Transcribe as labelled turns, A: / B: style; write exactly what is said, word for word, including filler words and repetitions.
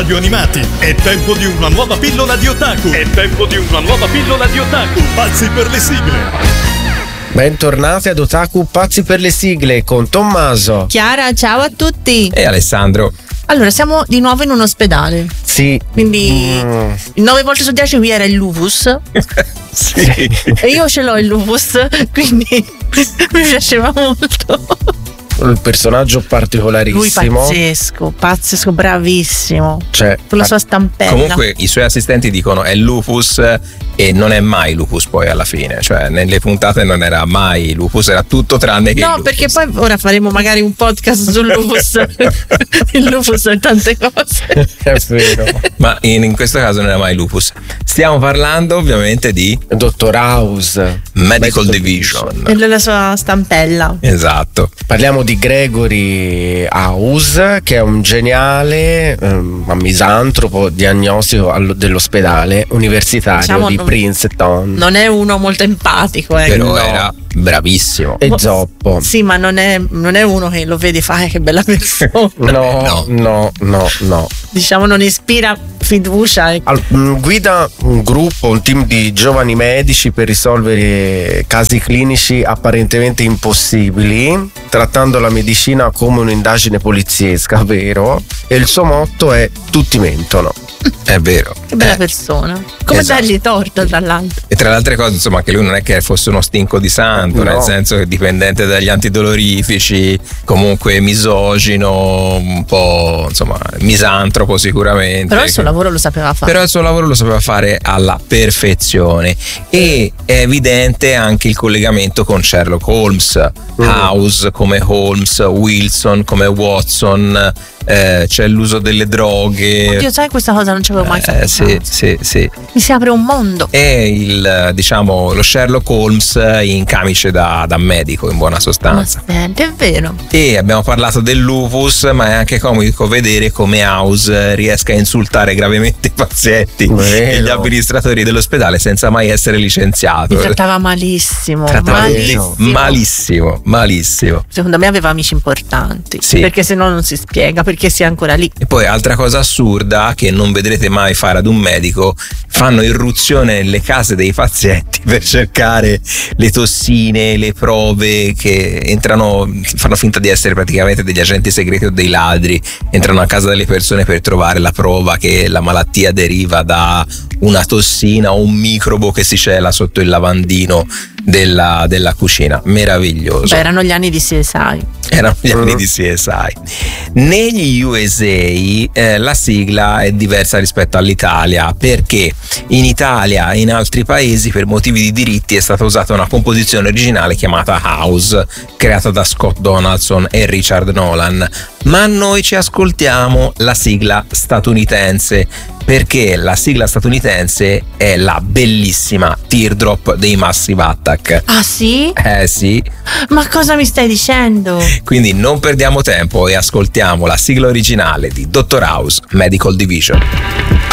A: radio animati. È tempo di una nuova pillola di otaku. È tempo di una nuova pillola di otaku. Pazzi per le sigle.
B: Bentornati ad Otaku Pazzi per le sigle con Tommaso,
C: Chiara, ciao a tutti.
D: E Alessandro.
C: Allora, siamo di nuovo in un ospedale.
B: Sì.
C: Quindi
B: mm.
C: nove volte su dieci qui era il lupus.
D: Sì.
C: E io ce l'ho il lupus, quindi mi piaceva molto.
B: Un personaggio particolarissimo.
C: Lui pazzesco, pazzesco, bravissimo.
B: Cioè,
C: con la sua stampella.
D: Comunque i suoi assistenti dicono è lupus e non è mai lupus poi alla fine. Cioè nelle puntate non era mai lupus, era tutto tranne che
C: No,
D: il
C: perché
D: lupus.
C: poi ora faremo magari un podcast sul lupus. Il lupus è tante cose.
B: è vero.
D: Ma in, in questo caso non era mai lupus. Stiamo parlando ovviamente di
B: Dottor House,
D: Medical Division.
C: E la sua stampella.
D: Esatto.
B: Parliamo di Gregory House, che è un geniale um, misantropo diagnostico allo, dell'ospedale universitario
C: Diciamo
B: di
C: non,
B: Princeton.
C: Non è uno molto empatico, eh.
D: Però
B: no.
D: era bravissimo.
B: E zoppo.
C: Sì, ma non è, non è uno che lo vedi e fa, eh, che bella persona.
B: No,
D: No.
B: no, no, no.
C: Diciamo non ispira fiducia. E...
B: Al, mh, guida un gruppo, un team di giovani medici per risolvere casi clinici apparentemente impossibili, trattando la medicina come un'indagine poliziesca, vero? E il suo motto è tutti mentono.
D: È vero.
C: Che bella
D: Eh.
C: persona. Come
D: Esatto.
C: dargli torto, tra l'altro.
D: E tra le altre cose, insomma, che lui non è che fosse uno stinco di santo,
B: No.
D: nel senso che è dipendente dagli antidolorifici, comunque misogino, un po' insomma misantropo sicuramente.
C: Però il suo lavoro lo sapeva fare.
D: Però il suo lavoro lo sapeva fare alla perfezione e è evidente anche il collegamento con Sherlock Holmes,
B: Mm.
D: House come Holmes, Wilson come Watson, eh, c'è l'uso delle droghe.
C: Oddio, sai, questa cosa non ci avevo mai fatto
D: Eh, sì,
C: caso.
D: sì, sì.
C: Mi si apre un mondo.
D: È il, diciamo, lo Sherlock Holmes in camice da, da medico, in buona
C: Ma
D: sostanza.
C: senti, è vero.
D: E abbiamo parlato del lupus, ma è anche comico vedere come House riesca a insultare gravemente i pazienti
B: Vero.
D: e gli amministratori dell'ospedale senza mai essere licenziato.
C: Mi trattava malissimo.
D: Trattava
C: malissimo.
D: malissimo, malissimo.
C: Secondo me aveva amici importanti.
D: Sì.
C: Perché se no non si spiega perché sia ancora lì.
D: E poi altra cosa assurda che non vedrete mai fare ad un medico, fanno irruzione nelle case dei pazienti per cercare le tossine, le prove, che entrano, fanno finta di essere praticamente degli agenti segreti o dei ladri, entrano a casa delle persone per trovare la prova che la malattia deriva da una tossina o un microbo che si cela sotto il lavandino della, della cucina. Meraviglioso.
C: Beh, erano gli anni di C S I.
D: Erano gli anni di C S I. Negli U S A eh, la sigla è diversa rispetto all'Italia, perché in Italia e in altri paesi per motivi di diritti è stata usata una composizione originale chiamata House, creata da Scott Donaldson e Richard Nolan, ma noi ci ascoltiamo la sigla statunitense, perché la sigla statunitense è la bellissima Teardrop dei Massive Attack.
C: Ah sì?
D: Eh sì.
C: Ma cosa mi stai dicendo?
D: Quindi non perdiamo tempo e ascoltiamo la sigla originale di Doctor House Medical Division.